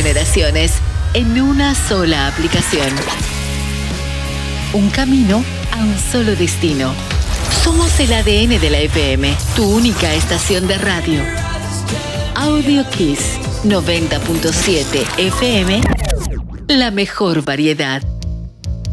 generaciones en una sola aplicación. Un camino a un solo destino. Somos el ADN de la FM, tu única estación de radio. Audio Kiss 90.7 FM, la mejor variedad.